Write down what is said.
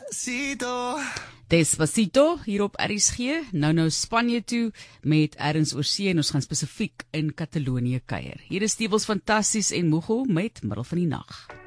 Despacito, hier op RSG, nou Spanje toe, met Erns Oorsee, en ons gaan spesifiek in Katalonië kuier. Hier is Stewels Fantasties en Mogo met Middel van die Nag.